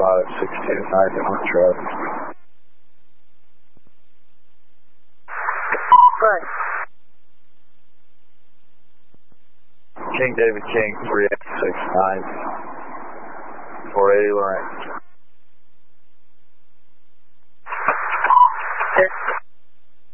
629 on traffic. Right. King David King 3869 480 Lorraine.